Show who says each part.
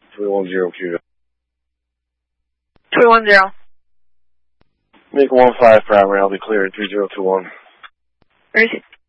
Speaker 1: 310 Cuba.
Speaker 2: 310.
Speaker 1: Make 15 for Amity, I'll be clear at 3021.
Speaker 2: Where is it?